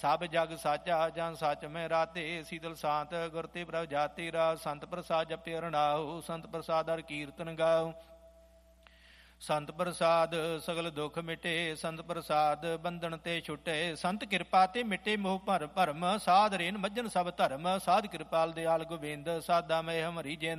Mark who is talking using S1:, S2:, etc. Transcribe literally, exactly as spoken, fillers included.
S1: ਸਭ ਜਗ ਸਾਚਾ ਜਨ ਸੱਚ ਮੈਂ ਰਾਤੇ, ਸੀਤਲ ਸਾਂਤ ਗੁਰ ਤੇ ਪ੍ਰਭ ਜਾਤੀ ਰਾ, ਸੰਤ ਪ੍ਰਸਾਦ ਜਪਿ ਰਣਾਉ, ਸੰਤ ਪ੍ਰਸਾਦ ਹਰਿ ਕੀਰਤਨ ਗਾਉ। ਸੰਤ ਪ੍ਰਸਾਦ ਸਗਲ ਦੁੱਖ ਮਿਟੇ, ਸੰਤ ਪ੍ਰਸਾਦ ਬੰਧਨ ਤੇ ਛੁਟੇ, ਸੰਤ ਕਿਰਪਾ ਤੇ ਮਿਟੇ ਮੋਹ ਭਰ ਭਰਮ, ਸਾਧ ਰੇਨ ਮੱਝਨ ਸਭ ਧਰਮ, ਸਾਧ ਕਿਰਪਾਲ ਦਿਆਲ ਗੋਬਿੰਦ, ਸਾਧਾ ਮੈਂ ਹਮਰੀ ਜਿੰਦ।